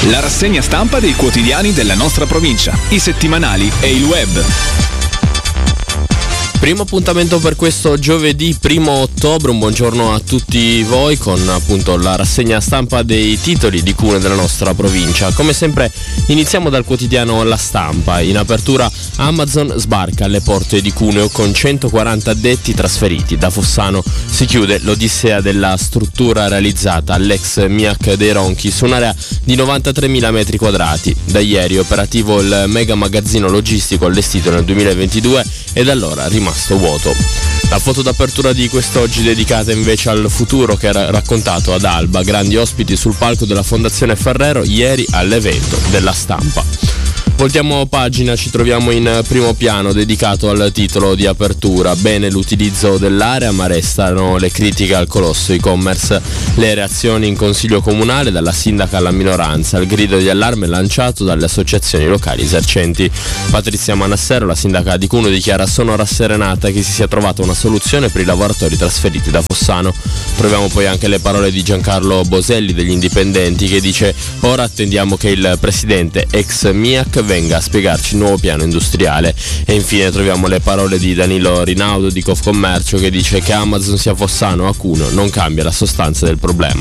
La rassegna stampa dei quotidiani della nostra provincia, i settimanali e il web. Primo appuntamento per questo giovedì 1 ottobre, un buongiorno a tutti voi con appunto la rassegna stampa dei titoli di Cuneo della nostra provincia. Come sempre iniziamo dal quotidiano La Stampa. In apertura Amazon sbarca alle porte di Cuneo con 140 addetti trasferiti. Da Fossano si chiude l'odissea della struttura realizzata all'ex MIAC dei Ronchi su un'area di 93.000 metri quadrati. Da ieri è operativo il mega magazzino logistico allestito nel 2022 e da allora rimasto vuoto. La foto d'apertura di quest'oggi dedicata invece al futuro che era raccontato ad Alba, grandi ospiti sul palco della Fondazione Ferrero ieri all'evento della Stampa. Voltiamo pagina, ci troviamo in primo piano dedicato al titolo di apertura. Bene l'utilizzo dell'area, ma restano le critiche al colosso e-commerce. Le reazioni in consiglio comunale dalla sindaca alla minoranza, il grido di allarme lanciato dalle associazioni locali esercenti. Patrizia Manassero, la sindaca di Cuneo, dichiara: sono rasserenata che si sia trovata una soluzione per i lavoratori trasferiti da Fossano. Troviamo poi anche le parole di Giancarlo Boselli degli Indipendenti che dice: ora attendiamo che il presidente ex MIAC venga a spiegarci il nuovo piano industriale. E infine troviamo le parole di Danilo Rinaudo di Confcommercio che dice che Amazon sia Fossano o a Cuneo non cambia la sostanza del problema.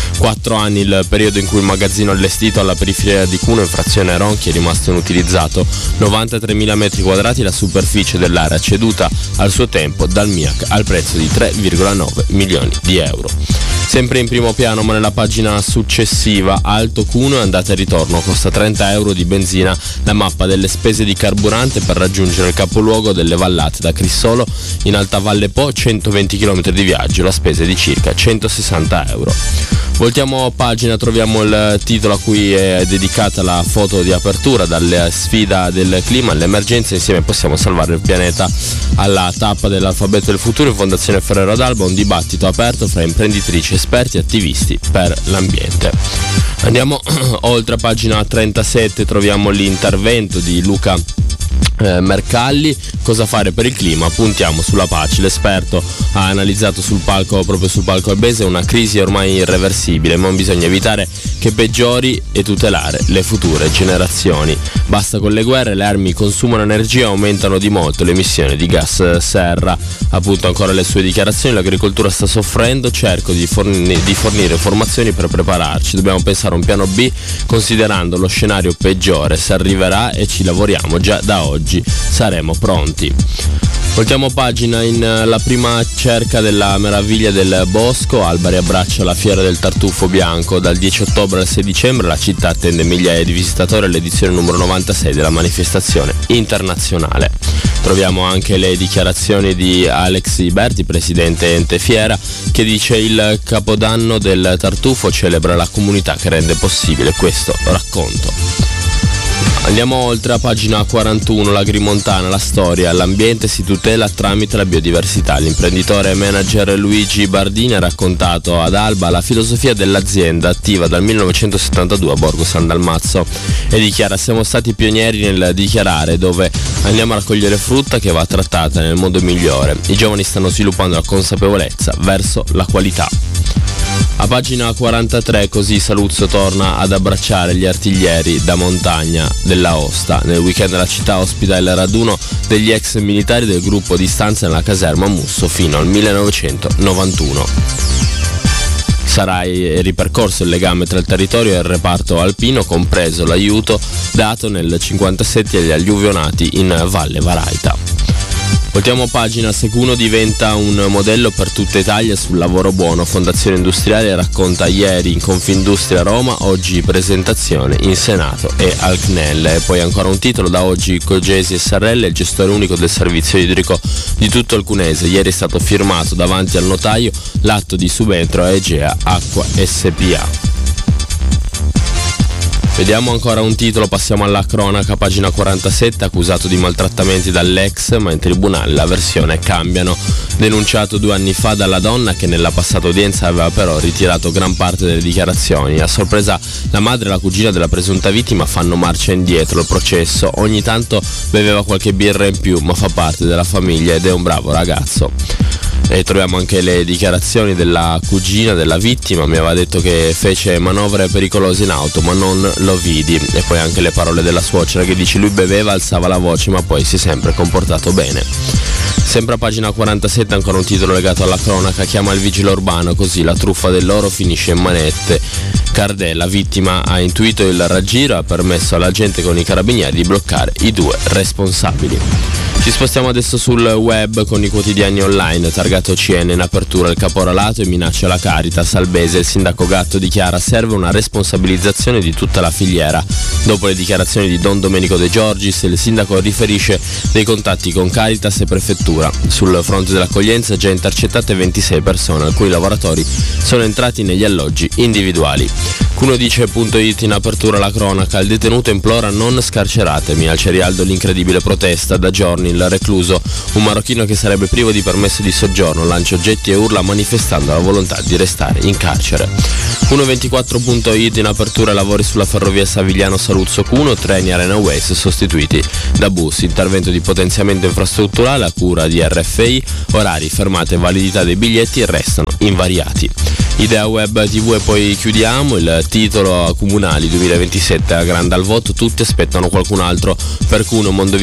4 anni il periodo in cui il magazzino allestito alla periferia di Cuneo in frazione Ronchi è rimasto inutilizzato. 93.000 metri quadrati la superficie dell'area ceduta al suo tempo dal MIAC al prezzo di 3,9 milioni di euro. Sempre in primo piano, ma nella pagina successiva, Alto Cuneo, andata e ritorno, costa 30 euro di benzina. La mappa delle spese di carburante per raggiungere il capoluogo delle Vallate da Crissolo in Alta Valle Po, 120 km di viaggio, la spesa è di circa 160 euro. Voltiamo pagina, troviamo il titolo a cui è dedicata la foto di apertura. Dalle sfida del clima all'emergenza, insieme possiamo salvare il pianeta. Alla tappa dell'alfabeto del futuro in Fondazione Ferrero ad Alba, un dibattito aperto fra imprenditrici, esperti e attivisti per l'ambiente. Andiamo oltre a pagina 37, troviamo l'intervento di Luca Mercalli. Cosa fare per il clima? Puntiamo sulla pace. L'esperto ha analizzato proprio sul palco albese una crisi ormai irreversibile, ma bisogna evitare che peggiori e tutelare le future generazioni. Basta con le guerre, le armi consumano energia e aumentano di molto le emissioni di gas serra. Appunto ancora le sue dichiarazioni: l'agricoltura sta soffrendo, cerco di fornire informazioni per prepararci, dobbiamo pensare a un piano B considerando lo scenario peggiore, se arriverà, e ci lavoriamo già da oggi, saremo pronti. Voltiamo pagina, in la prima cerca della meraviglia del bosco, Alba riabbraccia la fiera del tartufo bianco. Dal 10 ottobre al 6 dicembre la città attende migliaia di visitatori all'edizione numero 96 della manifestazione internazionale. Troviamo anche le dichiarazioni di Alex Iberti, presidente ente fiera, che dice: il capodanno del tartufo celebra la comunità che rende possibile questo racconto. Andiamo oltre a pagina 41, l'Agrimontana, la storia, l'ambiente si tutela tramite la biodiversità. L'imprenditore e manager Luigi Bardini ha raccontato ad Alba la filosofia dell'azienda, attiva dal 1972 a Borgo San Dalmazzo, e dichiara: siamo stati pionieri nel dichiarare dove andiamo a raccogliere frutta che va trattata nel modo migliore. I giovani stanno sviluppando la consapevolezza verso la qualità. A pagina 43, così Saluzzo torna ad abbracciare gli artiglieri da montagna dell'Aosta. Nel weekend la città ospita il raduno degli ex militari del gruppo di stanza nella caserma Musso fino al 1991. Sarà ripercorso il legame tra il territorio e il reparto alpino, compreso l'aiuto dato nel 1957 agli alluvionati in Valle Varaita. Voltiamo pagina, se Cuneo diventa un modello per tutta Italia sul lavoro buono. Fondazione Industriale racconta ieri in Confindustria Roma, oggi presentazione in Senato e al CNEL. E poi ancora un titolo: da oggi Cogesi SRL è il gestore unico del servizio idrico di tutto il Cuneese. Ieri è stato firmato davanti al notaio l'atto di subentro a Egea Acqua SPA. Vediamo ancora un titolo, passiamo alla cronaca, pagina 47, accusato di maltrattamenti dall'ex, ma in tribunale la versione cambiano. Denunciato 2 anni fa dalla donna che nella passata udienza aveva però ritirato gran parte delle dichiarazioni. A sorpresa la madre e la cugina della presunta vittima fanno marcia indietro al processo. Ogni tanto beveva qualche birra in più, ma fa parte della famiglia ed è un bravo ragazzo. E troviamo anche le dichiarazioni della cugina della vittima, mi aveva detto che fece manovre pericolose in auto ma non lo vidi, e poi anche le parole della suocera che dice: lui beveva, alzava la voce ma poi si è sempre comportato bene. Sempre a pagina 47 ancora un titolo legato alla cronaca: chiama il vigile urbano, così la truffa dell'oro finisce in manette. Cardella, vittima ha intuito il raggiro e ha permesso all'agente con i carabinieri di bloccare i due responsabili. Ci spostiamo adesso sul web con i quotidiani online. Targato CN in apertura il caporalato e minaccia la Caritas. Albese, il sindaco Gatto dichiara: serve una responsabilizzazione di tutta la filiera. Dopo le dichiarazioni di Don Domenico De Giorgis, il sindaco riferisce dei contatti con Caritas e prefettura. Sul fronte dell'accoglienza già intercettate 26 persone, alcuni lavoratori sono entrati negli alloggi individuali. Cunodice.it in apertura la cronaca: il detenuto implora non scarceratemi. Al Cerialdo l'incredibile protesta, da giorni il recluso, un marocchino che sarebbe privo di permesso di soggiorno, lancia oggetti e urla manifestando la volontà di restare in carcere. 124.it in apertura lavori sulla ferrovia Savigliano-Saluzzo Cuno, treni Arena Waste sostituiti da bus, intervento di potenziamento infrastrutturale a cura di RFI, orari, fermate e validità dei biglietti restano invariati. Idea Web TV e poi chiudiamo. Il titolo: comunali 2027 a Grande al voto, tutti aspettano qualcun altro per Cuno, Mondovì